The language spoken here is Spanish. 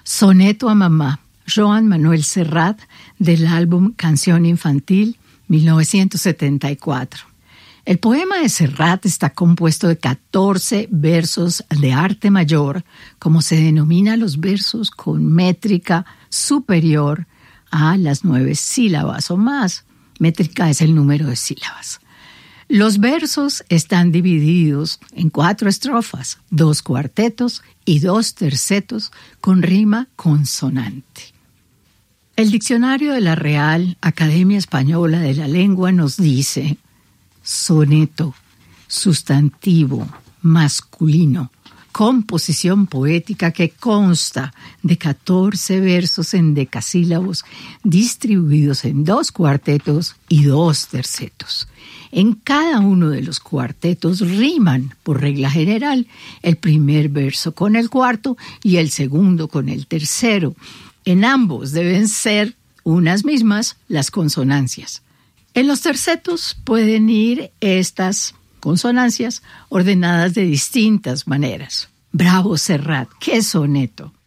Soneto a mamá, Joan Manuel Serrat, del álbum Canción Infantil, 1974. El poema de Serrat está compuesto de 14 versos de arte mayor, como se denomina los versos con métrica superior a las 9 sílabas o más. Métrica es el número de sílabas. Los versos están divididos en 4 estrofas, 2 cuartetos y 2 tercetos con rima consonante. El diccionario de la Real Academia Española de la Lengua nos dice: soneto, sustantivo, masculino, composición poética que consta de 14 versos en decasílabos distribuidos en 2 cuartetos y 2 tercetos. En cada uno de los cuartetos riman, por regla general, el primer verso con el cuarto y el segundo con el tercero. En ambos deben ser unas mismas las consonancias. En los tercetos pueden ir estas consonancias ordenadas de distintas maneras. ¡Bravo, Serrat! ¡Qué soneto!